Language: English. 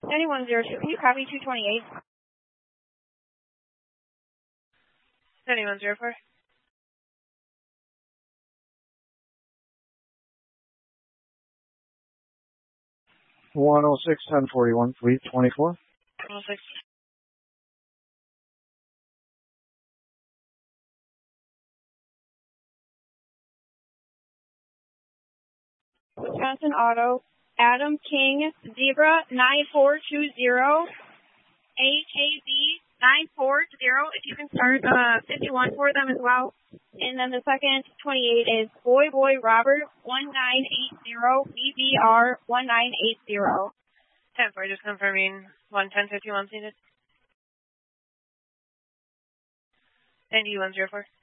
9102, can you copy 228? 9104. 106, 1041, fleet 24. 106. Wisconsin Auto, Adam King, Zebra 9420, AKB 940, if you can start 51 for them as well. And then the second 28 is Boy Robert 1980, BBR 1980. 10-4, just confirming 11051 seated. 9104.